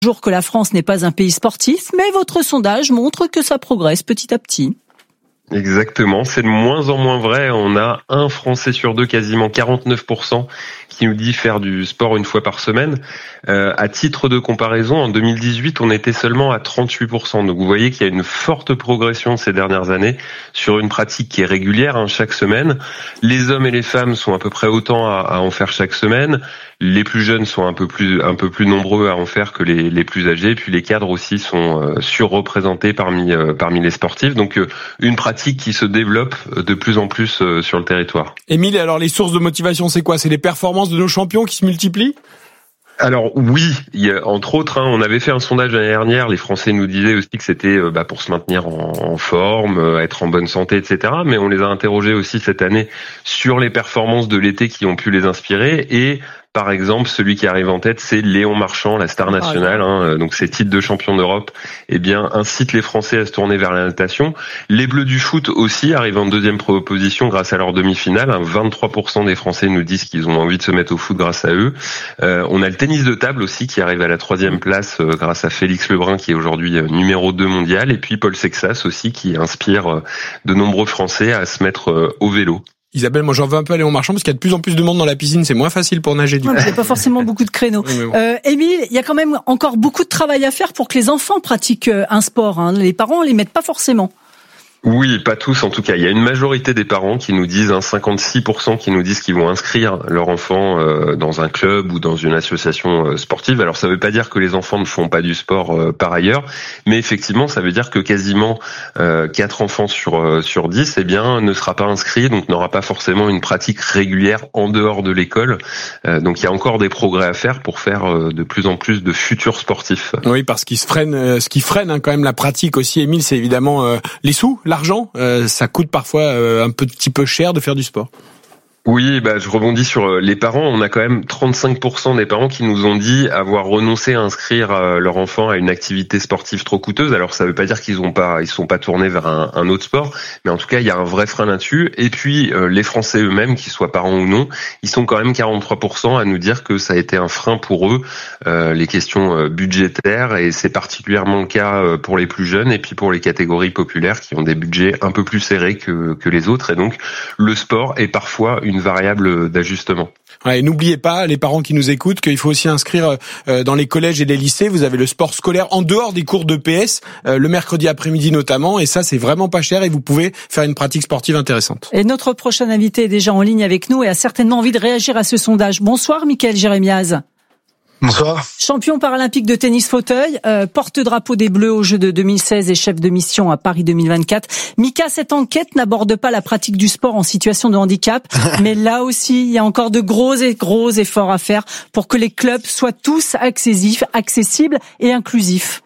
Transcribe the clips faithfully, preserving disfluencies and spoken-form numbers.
Toujours que la France n'est pas un pays sportif, mais votre sondage montre que ça progresse petit à petit. Exactement, c'est de moins en moins vrai. On a un Français sur deux, quasiment quarante-neuf pour cent, qui nous dit faire du sport une fois par semaine. Euh, à titre de comparaison, en deux mille dix-huit, on était seulement à trente-huit pour cent. Donc vous voyez qu'il y a une forte progression ces dernières années sur une pratique qui est régulière, hein, chaque semaine. Les hommes et les femmes sont à peu près autant à, à en faire chaque semaine. Les plus jeunes sont un peu plus un peu plus nombreux à en faire que les, les plus âgés. Puis les cadres aussi sont euh, surreprésentés parmi euh, parmi les sportifs. Donc euh, une pratique qui se développe de plus en plus euh, sur le territoire. Émile, alors les sources de motivation, c'est quoi ? C'est les performances de nos champions qui se multiplient ? Alors oui, il y a, entre autres, hein, on avait fait un sondage l'année dernière. Les Français nous disaient aussi que c'était euh, bah, pour se maintenir en, en forme, euh, être en bonne santé, et cetera. Mais on les a interrogés aussi cette année sur les performances de l'été qui ont pu les inspirer. Et par exemple, celui qui arrive en tête, c'est Léon Marchand, la star nationale. Hein, donc ses titres de champion d'Europe, eh bien, incitent les Français à se tourner vers la natation. Les Bleus du foot aussi arrivent en deuxième position grâce à leur demi-finale. Hein, vingt-trois pour cent des Français nous disent qu'ils ont envie de se mettre au foot grâce à eux. Euh, on a le tennis de table aussi qui arrive à la troisième place euh, grâce à Félix Lebrun qui est aujourd'hui euh, numéro deux mondial. Et puis Paul Sexas aussi qui inspire euh, de nombreux Français à se mettre euh, au vélo. Isabelle, moi j'en veux un peu à Léon Marchand parce qu'il y a de plus en plus de monde dans la piscine, c'est moins facile pour nager du coup. Il n'y a pas forcément beaucoup de créneaux. Oui, bon. euh, Émile, il y a quand même encore beaucoup de travail à faire pour que les enfants pratiquent un sport. Hein. Les parents ne les mettent pas forcément. Oui, pas tous en tout cas. Il y a une majorité des parents qui nous disent, hein, cinquante-six pour cent qui nous disent qu'ils vont inscrire leur enfant euh, dans un club ou dans une association euh, sportive. Alors ça ne veut pas dire que les enfants ne font pas du sport euh, par ailleurs, mais effectivement ça veut dire que quasiment euh, quatre enfants sur euh, sur dix, eh bien ne sera pas inscrit, donc n'aura pas forcément une pratique régulière en dehors de l'école. Euh, donc il y a encore des progrès à faire pour faire euh, de plus en plus de futurs sportifs. Oui, parce qu'il se freine, euh, ce qui freine hein, quand même la pratique aussi, Émile, c'est évidemment euh, les sous. L'argent, euh, ça coûte parfois euh, un petit peu cher de faire du sport. Oui, bah, je rebondis sur les parents. On a quand même trente-cinq pour cent des parents qui nous ont dit avoir renoncé à inscrire leur enfant à une activité sportive trop coûteuse. Alors, ça veut pas dire qu'ils ont pas, ils sont pas tournés vers un, un autre sport, mais en tout cas, il y a un vrai frein là-dessus. Et puis, euh, les Français eux-mêmes, qu'ils soient parents ou non, ils sont quand même quarante-trois pour cent à nous dire que ça a été un frein pour eux, euh, les questions budgétaires, et c'est particulièrement le cas pour les plus jeunes et puis pour les catégories populaires qui ont des budgets un peu plus serrés que, que les autres. Et donc, le sport est parfois une une variable d'ajustement. Ouais, et n'oubliez pas, les parents qui nous écoutent, qu'il faut aussi inscrire euh, dans les collèges et les lycées. Vous avez le sport scolaire en dehors des cours d'E P S, euh, le mercredi après-midi notamment, et ça c'est vraiment pas cher et vous pouvez faire une pratique sportive intéressante. Et notre prochain invité est déjà en ligne avec nous et a certainement envie de réagir à ce sondage. Bonsoir Mickaël Jérémiaz. Bonsoir. Champion paralympique de tennis fauteuil, euh, porte-drapeau des Bleus aux Jeux de deux mille seize et chef de mission à Paris deux mille vingt-quatre. Mika, cette enquête n'aborde pas la pratique du sport en situation de handicap, mais là aussi, il y a encore de gros et gros efforts à faire pour que les clubs soient tous accessifs, accessibles et inclusifs.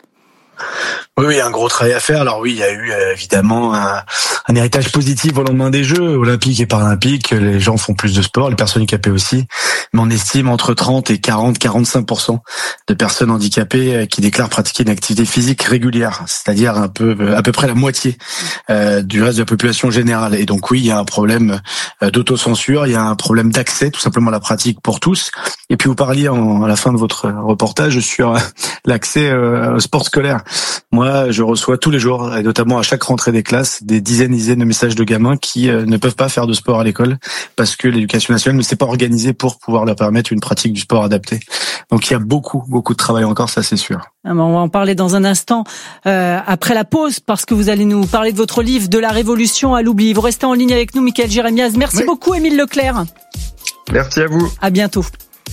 Oui, oui, un gros travail à faire. Alors oui, il y a eu euh, évidemment un, un héritage positif au lendemain des Jeux olympiques et paralympiques. Les gens font plus de sport, les personnes handicapées aussi. Mais on estime entre trente et quarante, quarante-cinq pour cent de personnes handicapées qui déclarent pratiquer une activité physique régulière, c'est-à-dire un peu, à peu près la moitié euh, du reste de la population générale. Et donc oui, il y a un problème d'autocensure, il y a un problème d'accès tout simplement à la pratique pour tous. Et puis vous parliez en, à la fin de votre reportage sur l'accès euh, au sport scolaire. Moi, je reçois tous les jours, et notamment à chaque rentrée des classes, des dizaines et dizaines de messages de gamins qui euh, ne peuvent pas faire de sport à l'école parce que l'éducation nationale ne s'est pas organisée pour pouvoir leur permettre une pratique du sport adaptée. Donc il y a beaucoup, beaucoup de travail encore, ça c'est sûr. On va en parler dans un instant, euh, après la pause, parce que vous allez nous parler de votre livre « De la révolution à l'oubli ». Vous restez en ligne avec nous, Mickaël Jérémiaz. Merci oui. beaucoup, Émile Leclerc. Merci à vous. À bientôt.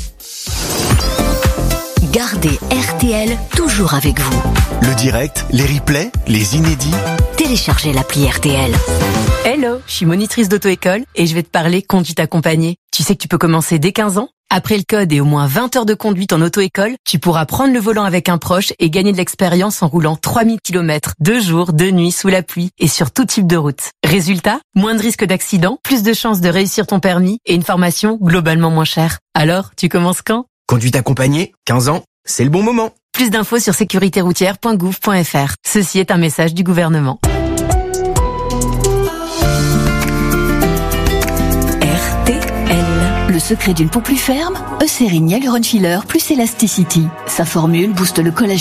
Gardez R T L toujours avec vous. Le direct, les replays, les inédits. Téléchargez l'appli R T L. Hello, je suis monitrice d'auto-école et je vais te parler conduite accompagnée. Tu sais que tu peux commencer dès quinze ans ? Après le code et au moins vingt heures de conduite en auto-école, tu pourras prendre le volant avec un proche et gagner de l'expérience en roulant trois mille kilomètres, deux jours, deux nuits, sous la pluie et sur tout type de route. Résultat, moins de risques d'accident, plus de chances de réussir ton permis et une formation globalement moins chère. Alors, tu commences quand ? Conduite accompagnée, quinze ans, c'est le bon moment. Plus d'infos sur sécurité routière point gouv point f r. Ceci est un message du gouvernement. R T L. Le secret d'une peau plus ferme, Eucerin Hyaluron Filler plus Elasticity. Sa formule booste le collagène